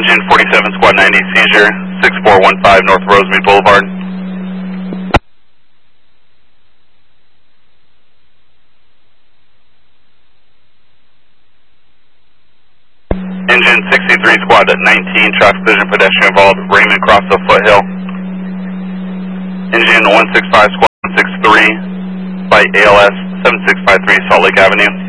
Engine 47 Squad 90 seizure 6415 North Rosemead Boulevard. Engine 63 Squad 19 traffic collision pedestrian involved Raymond cross the foothill. Engine 165 Squad 163 by ALS 7653 Salt Lake Avenue.